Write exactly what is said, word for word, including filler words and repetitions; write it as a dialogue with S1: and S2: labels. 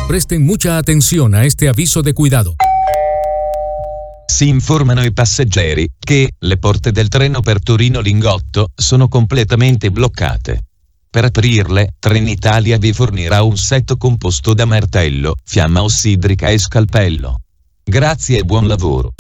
S1: Presten mucha atención a este aviso de cuidado.
S2: Si informano i passeggeri che le porte del treno per Torino Lingotto sono completamente bloccate. Per aprirle, Trenitalia vi fornirà un set composto da martello, fiamma ossidrica e scalpello. Grazie e buon lavoro.